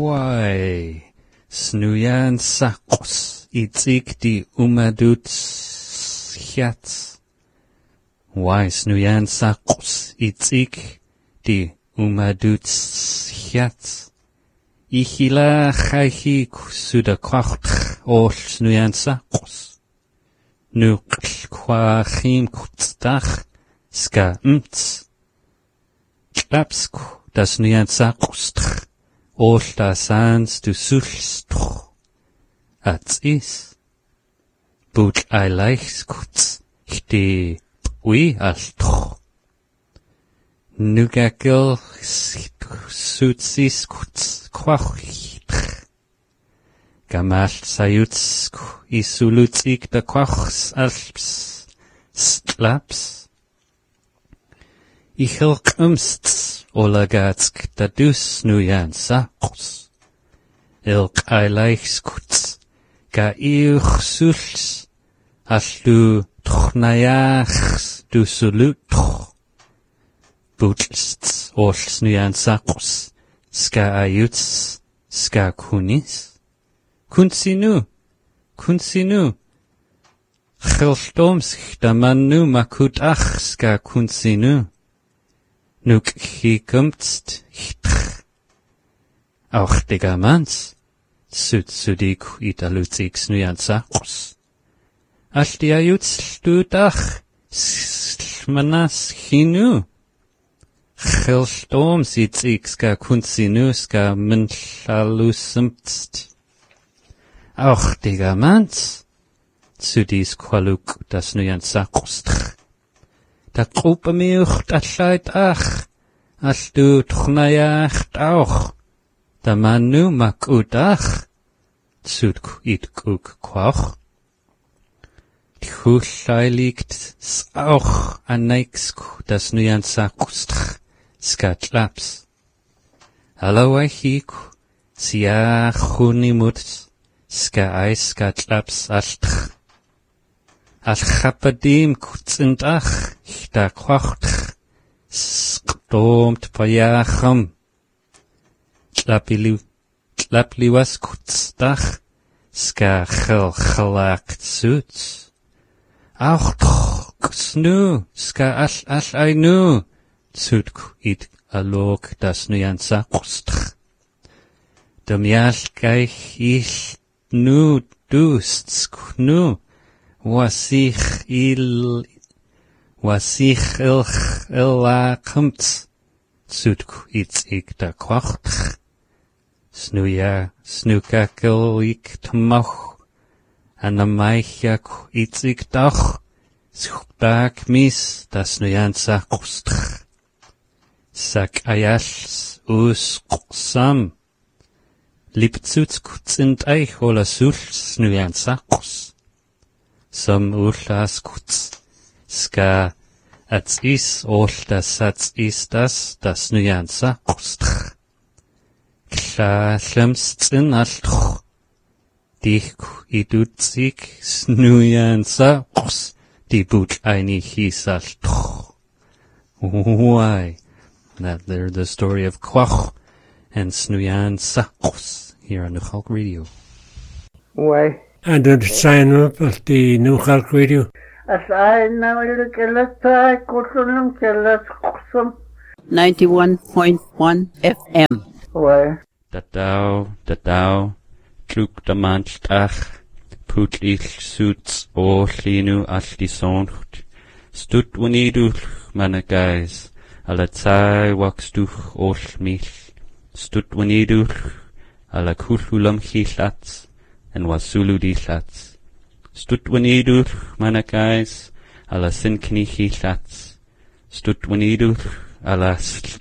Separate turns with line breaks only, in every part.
Why, snuyan sakos, itzik di umaduts hiats. Why, snuyan sakos, itzik di umaduts hiats. Ihila chaichi suda kwacht ol snuyan sakos. Nu kwachim kutzdach ska Klapsku das nuyan sakostch. Ol da sans du sulstch. Ats is. But I likes kuts. Hti ui altch. Nugakil sutsis kuts kwachitch. Gamal sayutsku isulutsik da kwachs alps. Slaps. Ichilk olagatsk da dus nuyan sakos. Ilk aileichskuts ga iuch suls allu tchnayachs du sulutch. Butlsts ols nuyan sakos ska ayuts ska kunis. Kunsinu. Chilstomsk da manu makutach ska kunsinu. Nuk hikumtst hittch. Auch digamans, sudik italutsiks nuyan sakos. Altiayuts ludach, slmanas hinu. Chilstom sitsiks ka kunsinus ka mentlalusimtst. Auch digamans, sudis qualuk das nuyan sakostch. Da gruppe miucht allait ach, allu tchnayach auch. Da manu makudach, tsudk itkuk kwach. Tchullai liegt auch aneiksku das nuyan sakustch, skatlaps. Alawai hiku, siachunimut, ska eis skatlaps altch. Al-Chapadim kutzendach, da kwachtch, skdomt payacham. Tlapliwas kutzdach, ska chalak tsuts. Auch toch, snu, ska al-ainu, tsudk id alog das nuyan sakostch. Damial gaich ich nu dust sknu. Wasich ilch illa kumts. Tsudk itzig da kwachtch. Snukakil ik tmoch. Anamaikak itzig doch. Schubak mis das nuyan sakostch. Sak ayals usqsam. Liptsuts kutzend eich ola sults nuyan sakos. Som ullas kuts, ska ats is oltas ats is das nuyan sakostch. Klallemstsin altch, dich idutsik snuyan sakos, di but eini his altch. Why? That they're the story of Kwach and Snuyan sakos here on the Chalk Radio.
Why?
And the sign up of the New Chalk Radio.
As I know you get a courtroom,
91.1 FM.
Why?
Dat thou, truk da manstach, putlich suits o linu alti soncht, stut waniduch managais, ala tsai waxduch ol mich, stut waniduch, ala kulhulam chilats, and wasulu dilats. Stut waniduch managais, ala sinkni chilats, stut waniduch, ala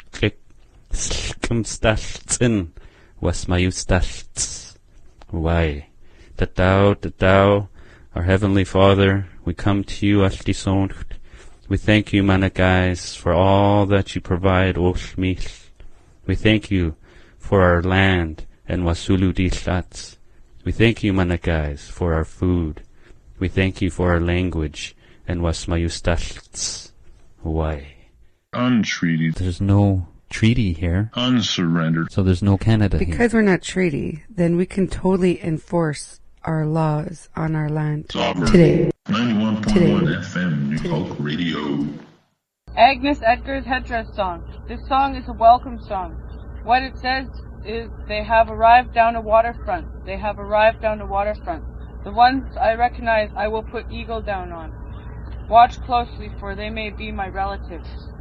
skumstaltsin, was mayustalts. Why? That thou, our Heavenly Father, we come to you, altisoncht. We thank you, managais, for all that you provide, Oshmich. We thank you for our land and wasulu dilats. We thank you, managais, for our food. We thank you for our language and wasmayustalts. Why?
Untreated.
There's no treaty here.
Unsurrendered.
So there's no Canada here.
Because we're not treaty, then we can totally enforce our laws on our land.
Sovereign.
Today.
91.1 FM, New Hope Radio.
Agnes Edgar's headdress song. This song is a welcome song. What it says is, they have arrived down a waterfront. They have arrived down a waterfront. The ones I recognize I will put eagle down on. Watch closely, for they may be my relatives.